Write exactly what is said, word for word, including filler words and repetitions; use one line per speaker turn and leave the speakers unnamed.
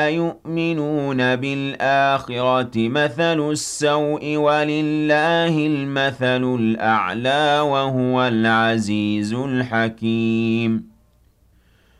يؤمنون بالآخرة مثل السوء ولله المثل الأعلى وهو العزيز الحكيم